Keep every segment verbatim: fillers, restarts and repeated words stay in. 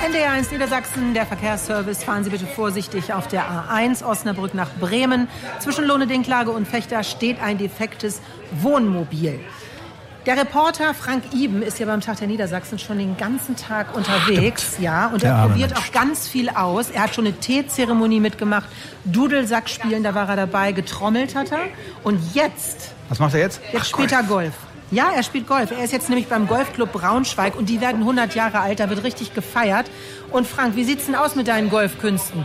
N D R eins Niedersachsen, der Verkehrsservice. Fahren Sie bitte vorsichtig auf der A eins Osnabrück nach Bremen. Zwischen Lohne-Dinklage und Vechta steht ein defektes Wohnmobil. Der Reporter Frank Iben ist ja beim Tag der Niedersachsen schon den ganzen Tag unterwegs. Ja, und er probiert auch ganz viel aus. Er hat schon eine Teezeremonie mitgemacht, Dudelsack spielen, da war er dabei, getrommelt hat er. Und jetzt... Was macht er jetzt? Jetzt spielt er Golf. Ja, er spielt Golf. Er ist jetzt nämlich beim Golfclub Braunschweig und die werden hundert Jahre alt, da wird richtig gefeiert. Und Frank, wie sieht's denn aus mit deinen Golfkünsten?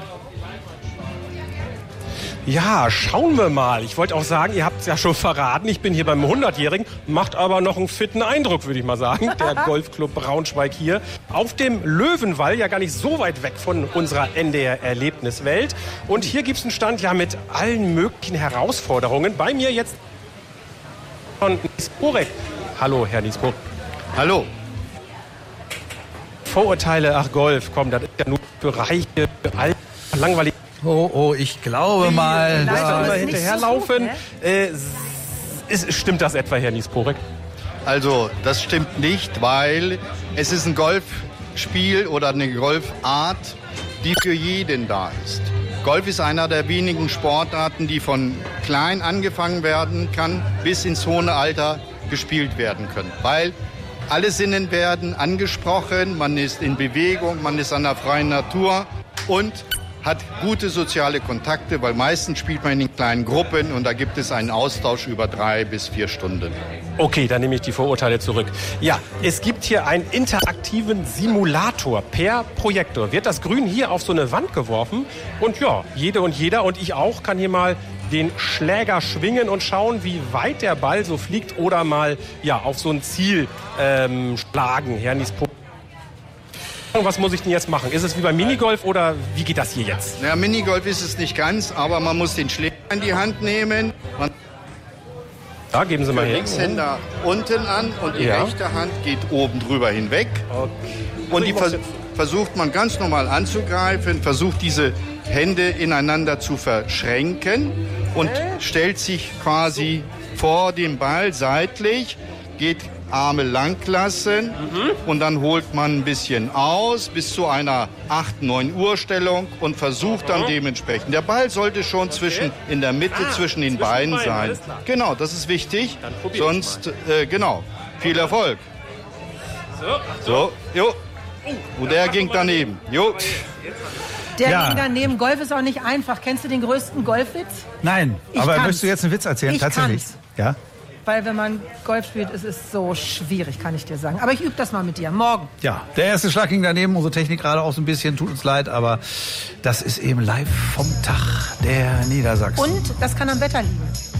Ja, schauen wir mal. Ich wollte auch sagen, ihr habt es ja schon verraten, ich bin hier beim hundertjährigen, macht aber noch einen fitten Eindruck, würde ich mal sagen, der Golfclub Braunschweig hier. Auf dem Löwenwall, ja gar nicht so weit weg von unserer N D R-Erlebniswelt. Und hier gibt es einen Stand ja mit allen möglichen Herausforderungen. Bei mir jetzt von Niesborek. Hallo, Herr Niesborek. Hallo. Vorurteile, ach Golf, komm, das ist ja nur für Reiche, für Alte, langweilig. Oh, oh, ich glaube mal... Muss da da immer hinterherlaufen. So äh, ist, stimmt das etwa, Herr Niesborek? Also, das stimmt nicht, weil es ist ein Golfspiel oder eine Golfart, die für jeden da ist. Golf ist einer der wenigen Sportarten, die von klein angefangen werden kann, bis ins hohe Alter gespielt werden können. Weil alle Sinnen werden angesprochen, man ist in Bewegung, man ist an der freien Natur und hat gute soziale Kontakte, weil meistens spielt man in kleinen Gruppen und da gibt es einen Austausch über drei bis vier Stunden. Okay, dann nehme ich die Vorurteile zurück. Ja, es gibt hier einen interaktiven Simulator per Projektor. Wird das Grün hier auf so eine Wand geworfen und ja, jede und jeder und ich auch kann hier mal den Schläger schwingen und schauen, wie weit der Ball so fliegt oder mal ja auf so ein Ziel ähm, schlagen. Herr Niespo, was muss ich denn jetzt machen? Ist es wie beim Minigolf oder wie geht das hier jetzt? Ja, Minigolf ist es nicht ganz, aber man muss den Schläger in die Hand nehmen. Man da geben Sie mal her. Linkshänder unten an und die ja. rechte Hand geht oben drüber hinweg. Okay. Und die vers versucht man ganz normal anzugreifen, versucht diese Hände ineinander zu verschränken und stellt sich quasi vor dem Ball seitlich, geht Arme lang lassen mhm. und dann holt man ein bisschen aus bis zu einer acht neun Uhr Stellung und versucht dann mhm. dementsprechend. Der Ball sollte schon okay. zwischen in der Mitte ah, zwischen den zwischen Beinen sein. Genau, das ist wichtig. Sonst äh, genau. Viel Erfolg. So, so jo. Und der ging daneben. Jo. Der ja. ging daneben. Golf ist auch nicht einfach. Kennst du den größten Golfwitz? Nein, ich aber kann's. Möchtest du jetzt einen Witz erzählen? Ich Tatsächlich. Kann's. Ja. Weil wenn man Golf spielt, ist es so schwierig, kann ich dir sagen. Aber ich übe das mal mit dir. Morgen. Ja, der erste Schlag ging daneben. Unsere Technik gerade auch so ein bisschen. Tut uns leid, aber das ist eben live vom Tag der Niedersachsen. Und das kann am Wetter liegen.